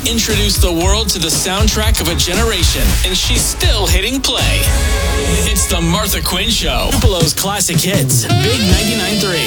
introduced the world to the soundtrack of a generation, and she's still hitting play. It's the Martha Quinn Show. Tupelo's classic hits, Big 99.3.